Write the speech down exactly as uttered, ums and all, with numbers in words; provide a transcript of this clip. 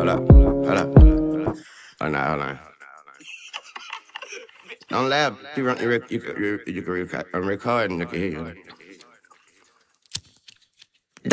Hold up, hold up. Oh, no, hold on. Don't laugh. You, run, you, rec- you, you, you can record. I'm recording. Look at here.